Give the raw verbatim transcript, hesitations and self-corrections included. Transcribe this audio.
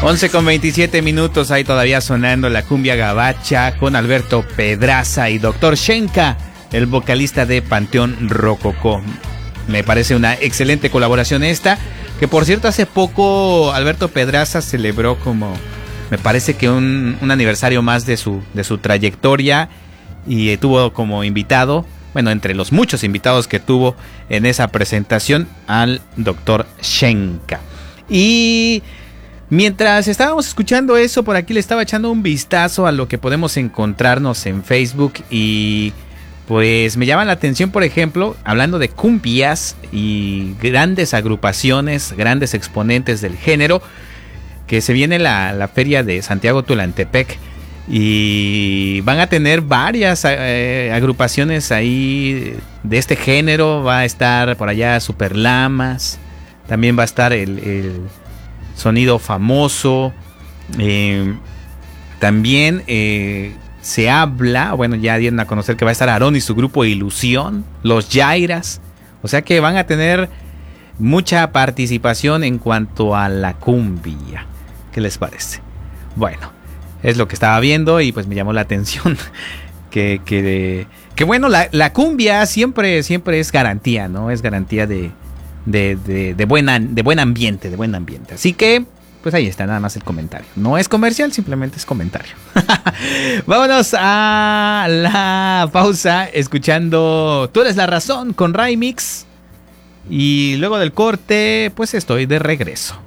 once con veintisiete minutos, ahí todavía sonando la cumbia gabacha con Alberto Pedraza y doctor Shenka, el vocalista de Panteón Rococó. Me parece una excelente colaboración esta, que por cierto hace poco Alberto Pedraza celebró como, me parece que un, un aniversario más de su, de su trayectoria y eh, tuvo como invitado, bueno, entre los muchos invitados que tuvo en esa presentación, al doctor Shenka. Y mientras estábamos escuchando eso, por aquí le estaba echando un vistazo a lo que podemos encontrarnos en Facebook y pues me llama la atención, por ejemplo, hablando de cumbias y grandes agrupaciones, grandes exponentes del género, que se viene la, la feria de Santiago Tulantepec y van a tener varias eh, agrupaciones ahí de este género. Va a estar por allá Super Lamas, también va a estar el, el Sonido Famoso, eh, también eh, se habla, bueno, ya dieron a conocer que va a estar Aarón y su grupo Ilusión, los Yairas, o sea que van a tener mucha participación en cuanto a la cumbia. ¿Qué les parece? Bueno, es lo que estaba viendo y pues me llamó la atención que, que, que bueno, la, la cumbia siempre, siempre es garantía, ¿no? Es garantía de, de, de, de, buena, de buen ambiente, de buen ambiente. Así que pues ahí está nada más el comentario. No es comercial, simplemente es comentario. Vámonos a la pausa escuchando Tú eres la razón con Raimix. Y luego del corte, pues estoy de regreso.